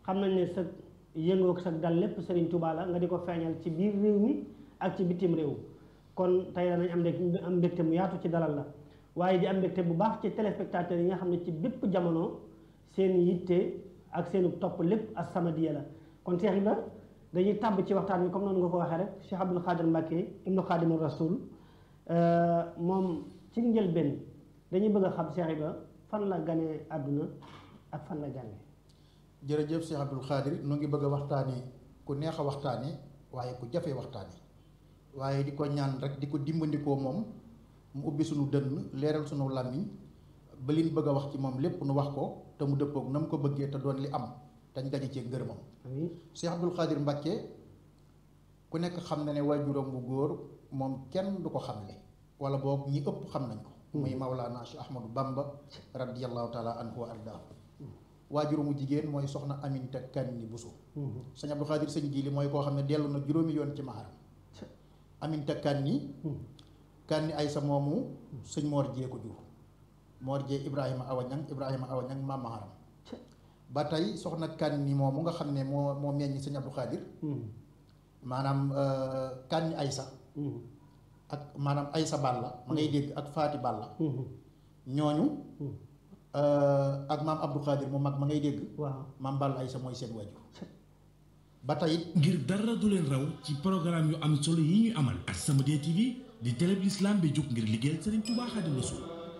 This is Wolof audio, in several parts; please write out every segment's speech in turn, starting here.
xam nañ ne sa yëngoog sa dal lépp Serigne Touba la nga di ko feeñal ci biir réew mi ak ci bitim réew kon tey danañ am mbégte mu yaatu ci dalal la waaye di am mbégte bu baax ci téléspectateurs yi nga xam ne ci bépp jamono seen yitte ak seenu topp lépp As-Samadiyya la kon Cheikh Ibra dañuy tàbb ci waxtaan wi comme noonu nga ko waxee rek Cheikh Abdoul Khadir Mbacké ibnu Khadimul Rasul moom ci njëlbeen dañuy bëgg a xam Cheikh Ibra fan la ganee àdduna ak fan la jànge. jërëjëf Cheikh Abdoul Khadir nu ngi bëgg a waxtaane ku neex a waxtaane waaye ku jafe waxtaane waaye di ko ñaan rek di ko dimbandikoo moom mu ubbi sunu dënn leeral sunu làmmiñ ba liñ bëgg a wax ci moom lépp nu wax ko te mu dëppoog na mu ko bëggee te doon li am dañ gañe cee ngërëmam. amiin Cheikh Abdoul Khadir Mbacké ku nekk xam na ne waajuram bu góor moom kenn du ko xamle wala boog ñi ëpp xam nañ ko. muy Mawlana Cheikh Ahmadou Bamba radiyallahu taala anhu wa ardaa. waajuramu jigéen mooy soxna Aminta Kanni Bousso. sëñ Abdou Khadir sëñ Jili mooy koo xam ne dellu na juróomi yoon ci maharam. Aminta Kanni. Kanni Aysa moomu sëñ Mor Jee ko jur. Mor Jee Ibrahima Awa Ñang maam maharam. ba tey soxna Kanni moomu nga xam ne moo meññ sëñ Abdou Khadir. maanaam Kanni Aysa. ak maanaam Aysa Balla ma ngay dégg ak Faati Balla. ñooñu. ak maam Abdou Khadir mu mag ma ngay dégg. waaw maam Balla Aysa mooy seen waajur. ba tey ngir dara du leen raw ci programme yu am solo yi ñu amal As-Samadiyya TV di télé bi l'islam bi jóg ngir liggéeyal Serigne Touba Xaadimu Rasuul.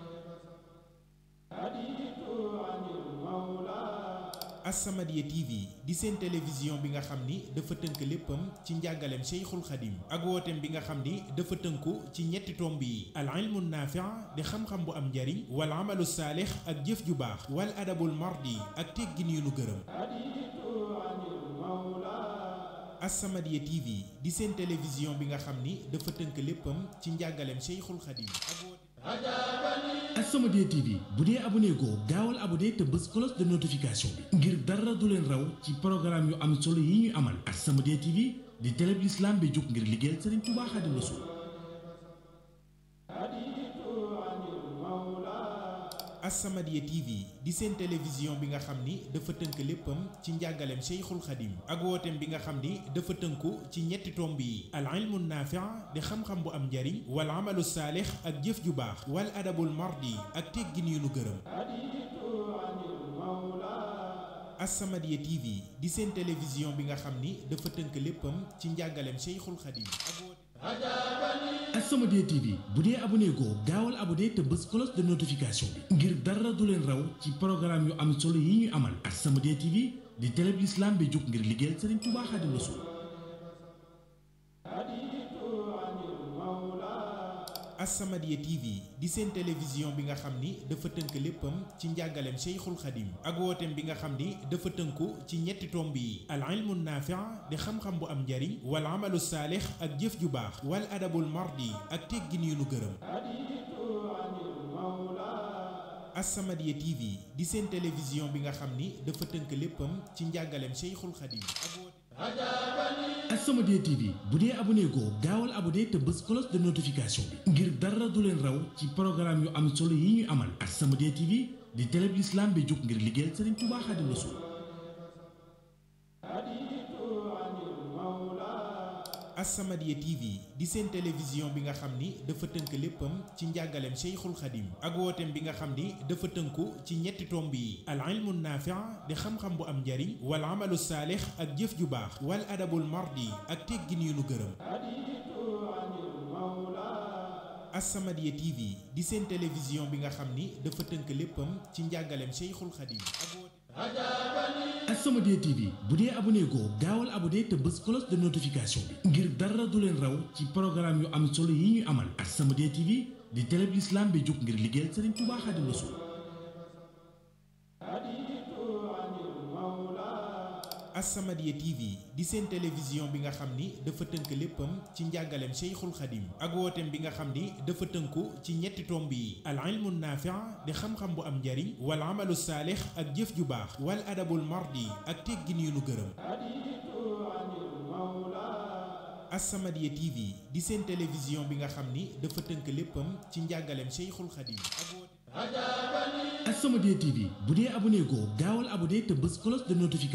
As-Samadiyya TV di seen télévision bi nga xam ni dafa tënk léppam ci njàngaleem Cheikhul Khadim ak wooteem bi nga xam ni dafa tënku ci ñetti tomb yi al ilmu naafi' di xam-xam bu am njariñ wal amalu saalix ak jëf ju baax wal adabul mardi ak teggin yu nu gërëm. As-Samadiyya TV di seen télévision bi nga xam ni dafa tënk léppam ci njàngaleem Cheikhul Khadim As-Samadiyya TV bu dee abonné goo gaawal abonné te bës cloche de notification bi ngir dara du leen raw ci programme yu am solo yi ñu amal As-Samadiyya TV di télé bi l'islam bi jóg ngir liggéeyal Serigne Touba Xaadimu Rasuul. As-Samadiyya TV di seen télévision bi nga xam ni dafa tënk léppam ci njàngaleem Cheikhul Khadim ak wooteem bi nga xam ni dafa tënku ci ñetti tomb yi al ilmu naafi' di xam-xam bu am njariñ wal amalu saalix ak jëf ju baax wal adabul mardi ak teggin yu nu gërëm. As-Samadiyya TV di seen télévision bi nga xam ni dafa tënk léppam ci njàngaleem Cheikhul Khadim As-Samadiyya TV bu dee abonné goo gaawal abonné te bës cloche de notification bi ngir dara du leen raw ci programme yu am solo yi ñu amal As-Samadiyya TV di télé bi l'islam bi jóg ngir liggéeyal Serigne Touba Xaadimu Rasuul. As-Samadiyya TV di seen télévision bi nga xam ni dafa tënk léppam ci njàngaleem Cheikhul Khadim ak wooteem bi nga xam ni dafa tënku ci ñetti tomb yi al ilmu naafi' di xam-xam bu am njariñ wal amalu saalix ak jëf ju baax wal adabul mardi ak teggin yu nu gërëm. As-Samadiyya TV di seen télévision bi nga xam ni dafa tënk léppam ci njàngaleem Cheikhul Khadim As-Samadiyya TV bu dee abonné goo gaawal abonné te bës cloche de notification bi ngir dara du leen raw ci programme yu am solo yi ñu amal As-Samadiyya TV di télé bi l'islam bi jóg ngir liggéeyal Serigne Touba Xaadimu Rasuul. As-Samadiyya TV di seen télévision bi nga xam ni dafa tënk léppam ci njàngaleem Cheikhul Khadim ak wooteem bi nga xam ni dafa tënku ci ñetti tomb yi al ilmu naafi' di xam-xam bu am njariñ wal amalu saalix ak jëf ju baax wal adabul mardi ak teggin yu nu gërëm. As-Samadiyya TV di seen télévision bi nga xam ni dafa tënk léppam ci njàngaleem Cheikhul Khadim As-Samadiyya TV bu dee abonné goo gaawal abonné te bës cloche de notification bi ngir dara du leen raw ci programme yu am solo yi ñu amal As-Samadiyya TV di télé bi l'islam bi jóg ngir liggéeyal Serigne Touba Xaadimu Rasuul. As-Samadiyya TV di seen télévision bi nga xam ni dafa tënk léppam ci njàngaleem Cheikhul Khadim ak wooteem bi nga xam ni dafa tënku ci ñetti tomb yi al ilmu naafi' di xam-xam bu am njariñ wal amalu saalix ak jëf ju baax wal adabul mardi ak teggin yu nu gërëm. As-Samadiyya TV di seen télévision bi nga xam ni dafa tënk léppam ci njàngaleem Cheikhul Khadim As-Samadiyya TV bu dee abonné goo gaawal abonné te bës cloche de notification